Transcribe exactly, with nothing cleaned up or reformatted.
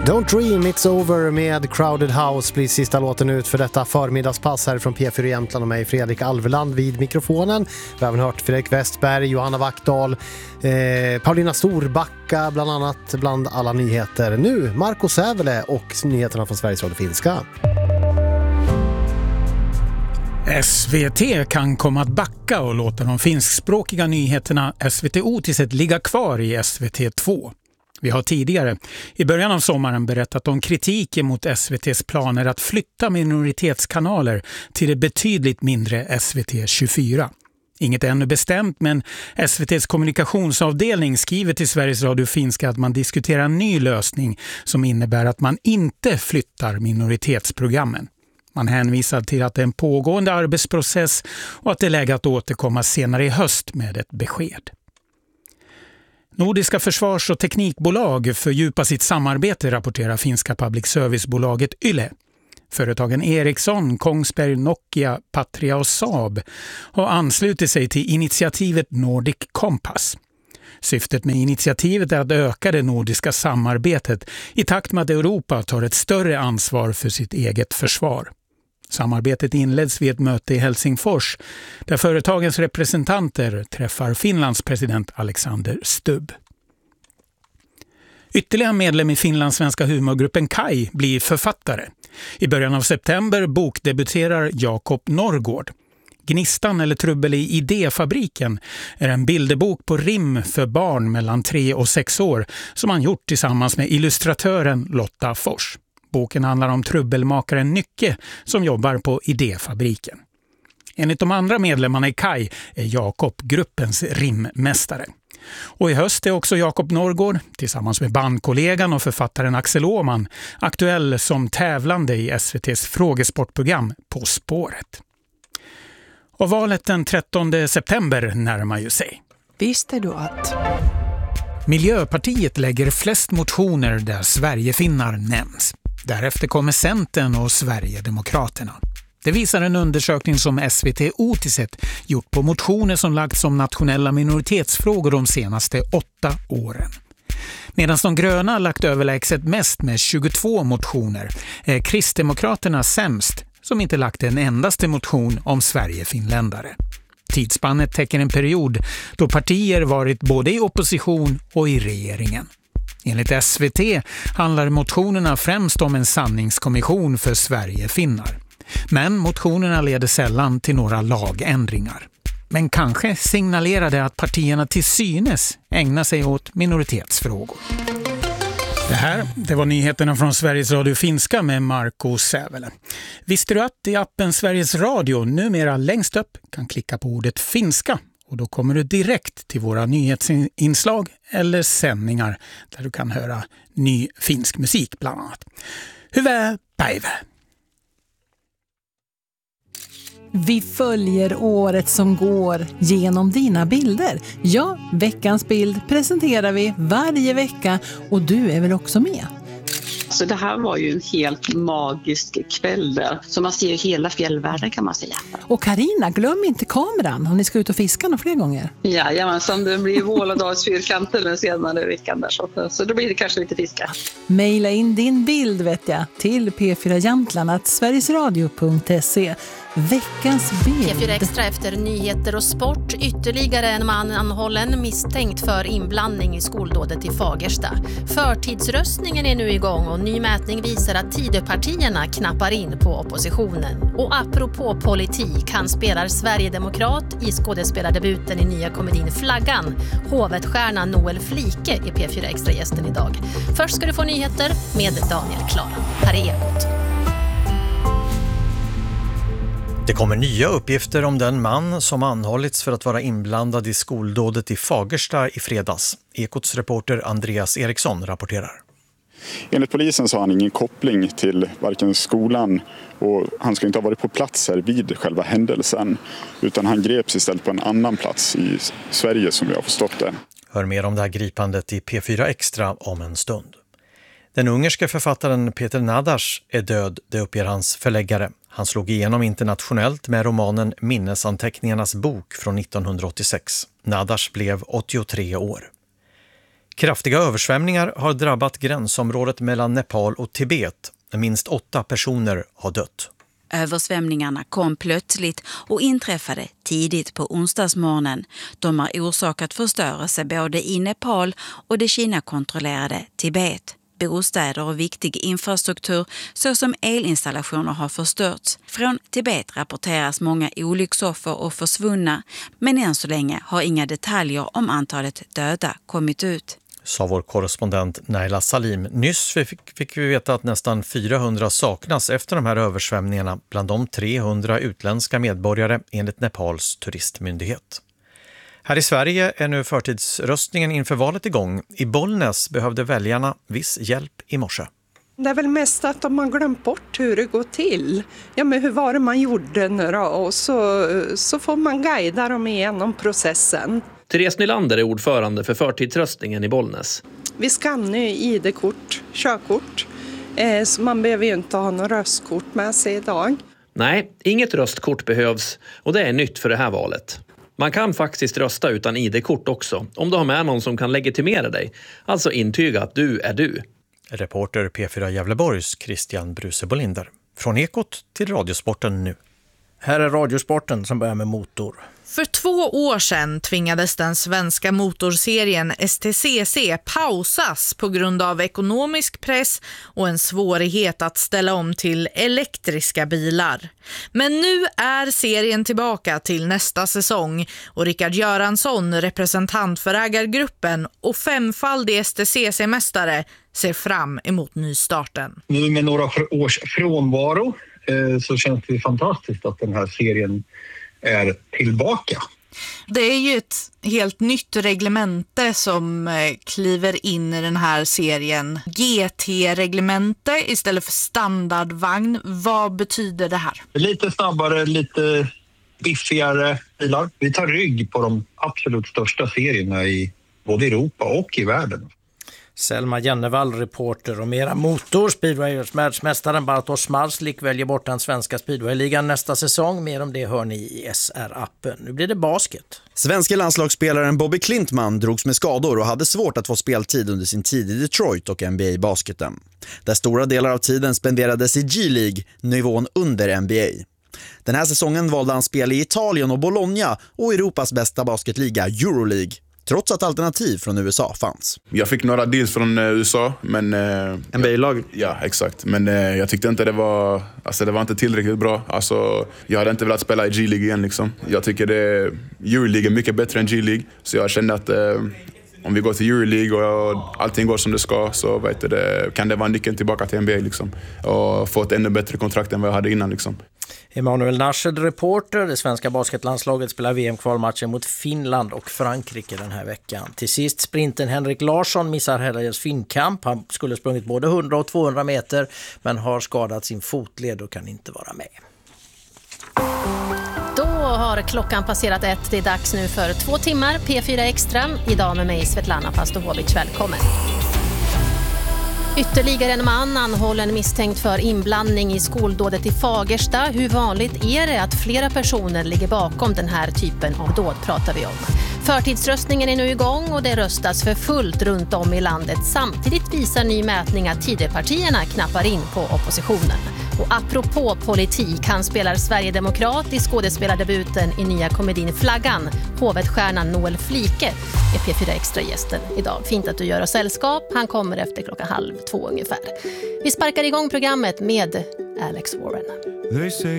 Don't Dream It's Over med Crowded House blir sista låten ut för detta förmiddagspass här från P fyra Jämtland och mig Fredrik Alveland vid mikrofonen. Vi har även hört Fredrik Westberg, Johanna Wackdahl, eh, Paulina Storbacka bland annat bland alla nyheter. Nu Marco Sävele och nyheterna från Sveriges Radio Finska. S V T kan komma att backa och låta de finskspråkiga nyheterna S V T Otiset ligga kvar i S V T två. Vi har tidigare i början av sommaren berättat om kritiken mot S V T:s planer att flytta minoritetskanaler till det betydligt mindre S V T tjugofyra. Inget ännu bestämt, men S V T:s kommunikationsavdelning skriver till Sveriges Radio Finska att man diskuterar en ny lösning som innebär att man inte flyttar minoritetsprogrammen. Man hänvisar till att det är en pågående arbetsprocess och att det är läge att återkomma senare i höst med ett besked. Nordiska försvars- och teknikbolag fördjupar sitt samarbete, rapporterar finska public service-bolaget Yle. Företagen Ericsson, Kongsberg, Nokia, Patria och Saab har anslutit sig till initiativet Nordic Compass. Syftet med initiativet är att öka det nordiska samarbetet i takt med att Europa tar ett större ansvar för sitt eget försvar. Samarbetet inleds vid ett möte i Helsingfors där företagens representanter träffar Finlands president Alexander Stubb. Ytterligare medlem i finlandssvenska humorgruppen Kai blir författare. I början av september bokdebuterar Jakob Norrgård. Gnistan eller trubbel i idéfabriken är en bilderbok på rim för barn mellan tre och sex år som han gjort tillsammans med illustratören Lotta Fors. Boken handlar om trubbelmakaren Nycke som jobbar på idéfabriken. Enligt de andra medlemmarna i Kai är Jakob gruppens rimmästare. Och i höst är också Jakob Norrgård tillsammans med bandkollegan och författaren Axel Åman aktuell som tävlande i S V T:s frågesportprogram På spåret. Och valet den trettonde september närmar ju sig. Visste du att... Miljöpartiet lägger flest motioner där Sverigefinnar nämns. Därefter kommer Centern och Sverigedemokraterna. Det visar en undersökning som S V T Otiset gjort på motioner som lagts om nationella minoritetsfrågor de senaste åtta åren. Medan de gröna lagt överlägset mest med tjugotvå motioner är Kristdemokraterna sämst som inte lagt en endaste motion om Sverigefinländare. Tidsspannet täcker en period då partier varit både i opposition och i regeringen. Enligt S V T handlar motionerna främst om en sanningskommission för Sverigefinnar. Men motionerna leder sällan till några lagändringar. Men kanske signalerade att partierna till synes ägnar sig åt minoritetsfrågor. Det här, det var nyheterna från Sveriges Radio Finska med Marco Sävele. Visste du att i appen Sveriges Radio numera längst upp kan klicka på ordet finska och då kommer du direkt till våra nyhetsinslag eller sändningar där du kan höra ny finsk musik bland annat. Hyvää päivää! Vi följer året som går genom dina bilder. Ja, veckans bild presenterar vi varje vecka och du är väl också med? Så det här var ju en helt magisk kväll där. Så man ser hela fjällvärlden kan man säga. Och Carina, glöm inte kameran om ni ska ut och fiska några fler gånger. Jajamensan, det blir Vålådalsfyrkanten den senare veckan där. Så, så då blir det kanske lite fiska. Maila in din bild vet jag till p fyra jämtland at sverigesradio punkt se. Veckans bild. P fyra Extra efter nyheter och sport. Ytterligare en man anhållen misstänkt för inblandning i skoldådet i Fagersta. Förtidsröstningen är nu igång och ny mätning visar att Tidöpartierna knappar in på oppositionen. Och apropå politik, han spelar Sverigedemokrat i skådespelardebuten i nya komedin Flaggan. Hovetstjärnan Noel Flike är P fyra Extra-gästen idag. Först ska du få nyheter med Daniel Klara. Här är Ekot. Det kommer nya uppgifter om den man som anhållits för att vara inblandad i skoldådet i Fagersta i fredags. Ekots reporter Andreas Eriksson rapporterar. Enligt polisen så har han ingen koppling till varken skolan och han ska inte ha varit på plats här vid själva händelsen utan han greps istället på en annan plats i Sverige som vi har förstått det. Hör mer om det här gripandet i P fyra Extra om en stund. Den ungerska författaren Peter Nadas är död, det uppger hans förläggare. Han slog igenom internationellt med romanen Minnesanteckningarnas bok från nittonhundraåttiosex. Nadas blev åttiotre år. Kraftiga översvämningar har drabbat gränsområdet mellan Nepal och Tibet. Minst åtta personer har dött. Översvämningarna kom plötsligt och inträffade tidigt på onsdagsmorgonen. De har orsakat förstörelse både i Nepal och det Kina-kontrollerade Tibet. Bostäder och viktig infrastruktur såsom elinstallationer har förstörts. Från Tibet rapporteras många olycksoffer och försvunna, men än så länge har inga detaljer om antalet döda kommit ut. Sa vår korrespondent Naila Salim. Nyss fick, fick vi veta att nästan fyrahundra saknas efter de här översvämningarna, bland de trehundra utländska medborgare enligt Nepals turistmyndighet. Här i Sverige är nu förtidsröstningen inför valet igång. I Bollnäs behövde väljarna viss hjälp i morse. Det är väl mest att de har glömt bort hur det går till. Ja, men hur var det man gjorde nu då? Och så, så får man guida dem igenom processen. Therese Nylander är ordförande för förtidsröstningen i Bollnäs. Vi skannar ju I D-kort, körkort. Eh, så man behöver ju inte ha något röstkort med sig idag. Nej, inget röstkort behövs och det är nytt för det här valet. Man kan faktiskt rösta utan I D-kort också, om du har med någon som kan legitimera dig. Alltså intyga att du är du. Reporter P fyra Gävleborgs Christian Brusebolinder. Från Ekot till Radiosporten nu. Här är Radiosporten som börjar med motor. För två år sedan tvingades den svenska motorserien S T C C pausas på grund av ekonomisk press och en svårighet att ställa om till elektriska bilar. Men nu är serien tillbaka till nästa säsong och Rickard Göransson, representant för ägargruppen och femfaldig S T C C-mästare, ser fram emot nystarten. Nu med några års frånvaro så känns det fantastiskt att den här serien är tillbaka. Det är ju ett helt nytt reglemente som kliver in i den här serien. G T-reglemente istället för standardvagn. Vad betyder det här? Lite snabbare, lite biffigare bilar. Vi tar rygg på de absolut största serierna i både Europa och i världen. Selma Jennevall, reporter, och mera motor. Speedwayers världsmästaren Bartosz Marslik väljer bort den svenska speedwayligan nästa säsong. Mer om det hör ni i S R-appen. Nu blir det basket. Svenska landslagsspelaren Bobby Klintman drogs med skador och hade svårt att få speltid under sin tid i Detroit och N B A-basketen. Där stora delar av tiden spenderades i G-League, nivån under N B A. Den här säsongen valde han spel i Italien och Bologna och Europas bästa basketliga Euroleague. Trots att alternativ från U S A fanns. Jag fick några deals från uh, U S A, men... Uh, N B A-lag? Ja, exakt. Men uh, jag tyckte inte det var... Alltså det var inte tillräckligt bra. Alltså, jag hade inte velat spela i G-League igen liksom. Jag tycker det... Euroleague är mycket bättre än G-League. Så jag kände att uh, om vi går till Euroleague och allting går som det ska, så vet det, kan det vara nyckeln tillbaka till N B A liksom. Och få ett ännu bättre kontrakt än vad jag hade innan liksom. Emanuel Nashed, reporter. Det svenska basketlandslaget spelar V M-kvalmatcher mot Finland och Frankrike den här veckan. Till sist sprinten Henrik Larsson missar helgens finkamp. Han skulle sprungit både hundra och tvåhundra meter men har skadat sin fotled och kan inte vara med. Då har klockan passerat ett. Det är dags nu för två timmar P fyra Extra. Idag med mig Svetlana Pastovovic. Välkommen. Ytterligare en man anhållen misstänkt för inblandning i skoldådet i Fagersta. Hur vanligt är det att flera personer ligger bakom den här typen av dåd pratar vi om. Förtidsröstningen är nu igång och det röstas för fullt runt om i landet. Samtidigt visar ny mätning att Tidöpartierna knappar in på oppositionen. Och apropå politik, han spelar Sverigedemokrat i skådespelardebuten i nya komedin Flaggan. Hovedstjärnan Noel Flike är P fyra Extra-gästen idag. Fint att du gör oss sällskap. Han kommer efter klockan halv två ungefär. Vi sparkar igång programmet med Alex Warren.